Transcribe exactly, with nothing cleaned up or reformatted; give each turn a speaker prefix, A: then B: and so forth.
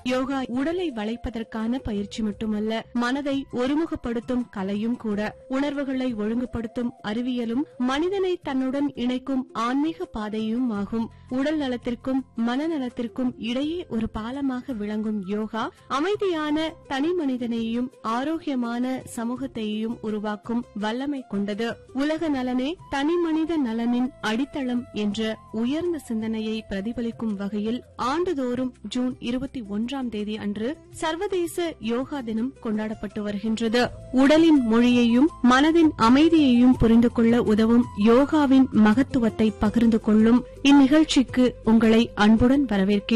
A: யோகா உடலை வளைப்பதற்கான பயிற்சி மட்டுமல்ல, மனதை ஒருமுகப்படுத்தும் கலையும் கூட. உணர்வுகளை ஒழுங்குபடுத்தும் அறிவியலும் மனிதனை தன்னுடன் இணைக்கும் ஆன்மீக பாதையும் ஆகும். உடல் நலத்திற்கும் மனநலத்திற்கும் இடையே ஒரு பாலமாக விளங்கும் யோகா அமைதியான தனி மனிதனையும் ஆரோக்கியமான சமூகத்தையும் உருவாக்கும் வல்லமை கொண்டது. உலக நலனே தனி மனித நலனின் அடித்தளம் என்ற உயர்ந்த சிந்தனையை பிரதிபலிக்கும் வகையில் ஆண்டுதோறும் ஜூன் இருபத்தி ஒன்றாம் தேதி அன்று சர்வதேச யோகா தினம் கொண்டாடப்பட்டு வருகின்றது. உடலின் மொழியையும் மனதின் அமைதியையும் புரிந்து கொள்ள உதவும் யோகாவின் மகத்துவத்தை பகிர்ந்து கொள்ளும் இந்நிகழ்ச்சிக்கு உங்களை அன்புடன் வரவேற்கிறேன்.